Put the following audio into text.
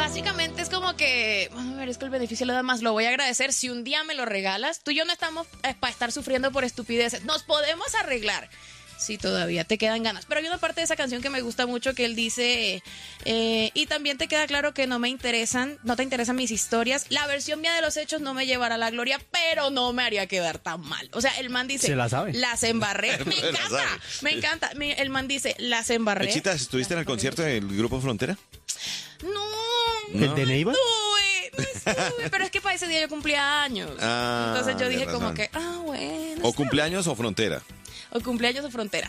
básicamente es como que, a ver, es que el beneficio lo da más, lo voy a agradecer si un día me lo regalas. Tú y yo no estamos para estar sufriendo por estupideces, nos podemos arreglar. Sí, todavía te quedan ganas. Pero hay una parte de esa canción que me gusta mucho que él dice, y también te queda claro que no te interesan mis historias. La versión mía de los hechos no me llevará a la gloria, pero no me haría quedar tan mal. O sea, el man dice, se la sabe. Las embarré. Me encanta. El man dice, las embarré. Mechita, ¿estuviste en el concierto del Grupo Frontera? No. ¿El de Neiva? No estuve, pero es que para ese día yo cumplía años. Entonces yo dije como que, bueno. ¿O cumpleaños o Frontera? O cumpleaños o Frontera.